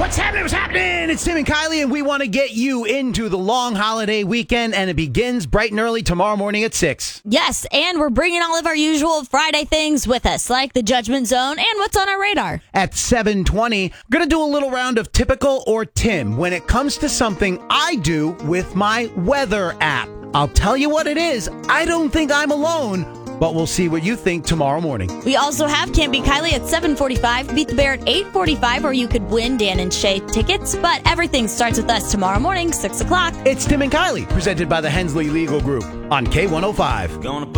What's happening? What's happening? It's Tim and Kylie, and we want to get you into the long holiday weekend, and it begins bright and early tomorrow morning at 6. Yes, and we're bringing all of our usual Friday things with us, like the Judgment Zone and what's on our radar. At 7:20, we're going to do a little round of Typical or Tim when it comes to something I do with my weather app. I'll tell you what it is. I don't think I'm alone, but we'll see what you think tomorrow morning. We also have Can't Beat Kylie at 7:45, Beat the Bear at 8:45, or you could win Dan and Shay tickets. But everything starts with us tomorrow morning, 6 o'clock. It's Tim and Kylie, presented by the Hensley Legal Group on K105.